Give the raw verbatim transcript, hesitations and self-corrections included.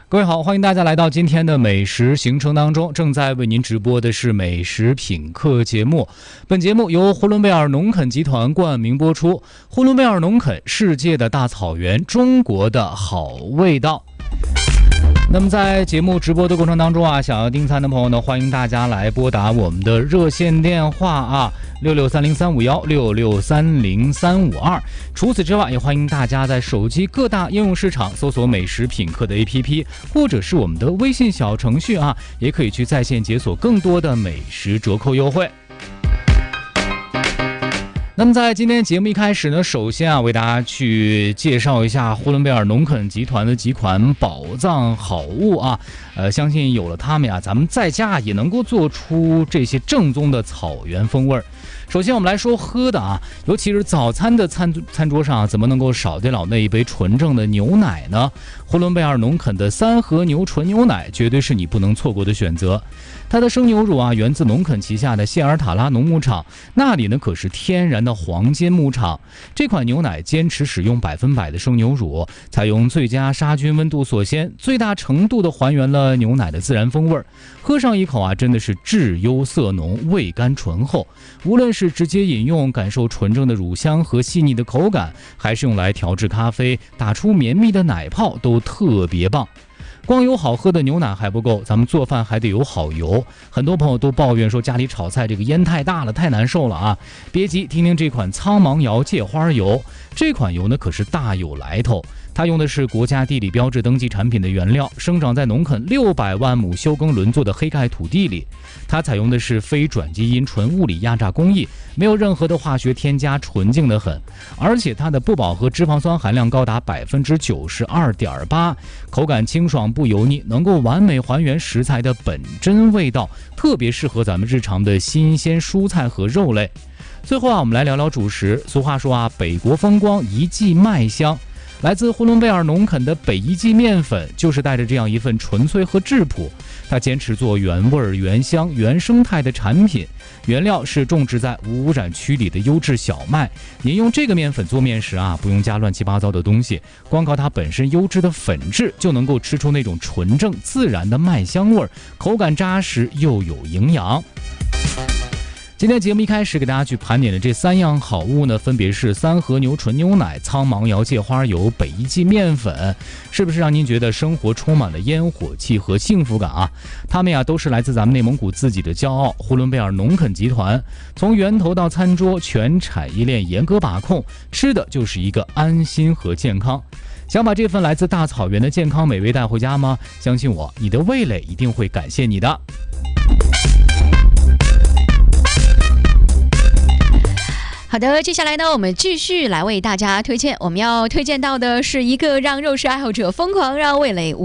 各位好，欢迎大家来到今天的美食行程当中。正在为您直播的是美食品客节目，本节目由呼伦贝尔农垦集团冠名播出。呼伦贝尔农垦，世界的大草原，中国的好味道。那么在节目直播的过程当中啊，想要订餐的朋友呢，欢迎大家来拨打我们的热线电话啊，六六三零三五幺六六三零三五二。除此之外，也欢迎大家在手机各大应用市场搜索美食品客的 A P P， 或者是我们的微信小程序啊，也可以去在线解锁更多的美食折扣优惠。那么在今天节目一开始呢，首先啊，为大家去介绍一下呼伦贝尔农垦集团的几款宝藏好物啊，呃，相信有了它们呀，咱们在家也能够做出这些正宗的草原风味儿。首先我们来说喝的啊，尤其是早餐的餐餐桌上，怎么能够少得了那一杯纯正的牛奶呢？呼伦贝尔农垦的三和牛纯牛奶绝对是你不能错过的选择。它的生牛乳啊，源自农垦旗下的谢尔塔拉农牧场，那里呢可是天然的黄金牧场。这款牛奶坚持使用百分百的生牛乳，采用最佳杀菌温度锁鲜，最大程度的还原了牛奶的自然风味。喝上一口啊，真的是质优色浓，味甘醇厚。无论是直接饮用，感受纯正的乳香和细腻的口感，还是用来调制咖啡，打出绵密的奶泡，都特别棒。光有好喝的牛奶还不够，咱们做饭还得有好油。很多朋友都抱怨说家里炒菜这个烟太大了，太难受了啊！别急，听听这款苍芒窑芥花油。这款油呢可是大有来头，它用的是国家地理标志登记产品的原料，生长在农垦六百万亩休耕轮作的黑盖土地里。它采用的是非转基因纯物理压榨工艺，没有任何的化学添加，纯净的很。而且它的不饱和脂肪酸含量高达百分之九十二点八，口感清爽不油腻，能够完美还原食材的本真味道，特别适合咱们日常的新鲜蔬菜和肉类。最后啊，我们来聊聊主食。俗话说啊，北国风光，一季麦香。来自呼伦贝尔农垦的北一季面粉，就是带着这样一份纯粹和质朴。它坚持做原味、原香、原生态的产品，原料是种植在无污染区里的优质小麦。您用这个面粉做面食啊，不用加乱七八糟的东西，光靠它本身优质的粉质，就能够吃出那种纯正自然的麦香味，口感扎实又有营养。今天节目一开始给大家去盘点的这三样好物呢，分别是三和牛纯牛奶、苍芒窑芥花油、北一季面粉，是不是让您觉得生活充满了烟火气和幸福感啊？它们呀都是来自咱们内蒙古自己的骄傲——呼伦贝尔农垦集团，从源头到餐桌，全产业链严格把控，吃的就是一个安心和健康。想把这份来自大草原的健康美味带回家吗？相信我，你的味蕾一定会感谢你的。 好的，接下来呢，我们继续来为大家推荐。我们要推荐到的是一个让肉食爱好者疯狂，让味蕾无